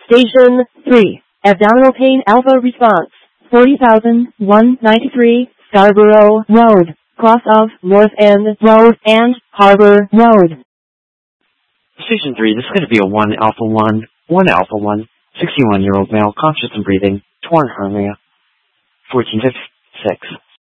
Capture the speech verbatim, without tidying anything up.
Station three. Abdominal pain alpha response. forty thousand one hundred ninety-three Scarborough Road. Cross of North End Road and Harbor Road. Station three, this is going to be a one alpha one, one alpha one, sixty-one year old male, conscious and breathing, torn hernia, fourteen fifty-six.